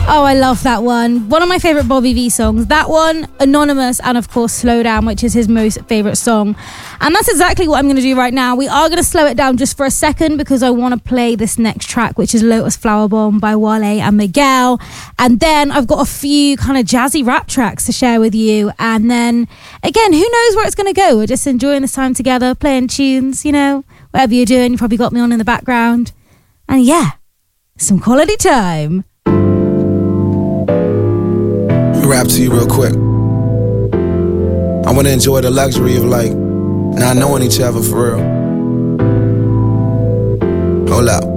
Oh, I love that one. One of my favourite Bobby V songs. That one, Anonymous, and of course Slow Down, which is his most favourite song. And that's exactly what I'm going to do right now. We are going to slow it down just for a second because I want to play this next track, which is Lotus Flower Bomb by Wale and Miguel. And then I've got a few kind of jazzy rap tracks to share with you. And then, again, who knows where it's going to go? We're just enjoying this time together, playing tunes, you know, whatever you're doing. You probably got me on in the background. And yeah, some quality time. Rap to you real quick. I want to enjoy the luxury of like not knowing each other for real. Hold up.